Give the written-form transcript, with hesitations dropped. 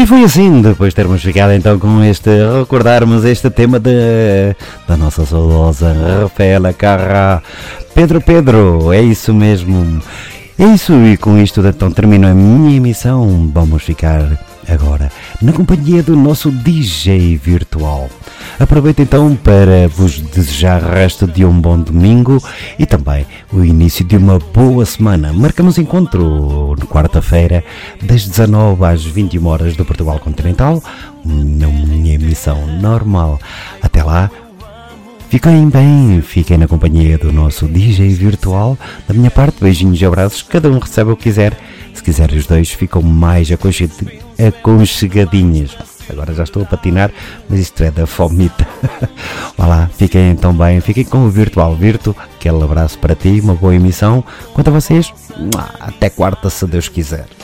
foi assim, depois de termos ficado então com recordarmos este tema da nossa saudosa Rafaela Carrá. Pedro, é isso mesmo. É isso, e com isto então termino a minha emissão. Vamos ficar agora na companhia do nosso DJ virtual. Aproveito então para vos desejar o resto de um bom domingo e também o início de uma boa semana. Marcamos encontro na quarta-feira, das 19 às 21 horas do Portugal Continental, na minha emissão normal. Até lá, fiquem bem, fiquem na companhia do nosso DJ virtual. Da minha parte, beijinhos e abraços, cada um recebe o que quiser. Se quiser os dois, ficam mais aconchegadinhas. Agora já estou a patinar, mas isto é da fomita. Vá lá, fiquem então bem, fiquem com o Virtual Virtu. Aquele abraço para ti, uma boa emissão. Quanto a vocês, até quarta, se Deus quiser.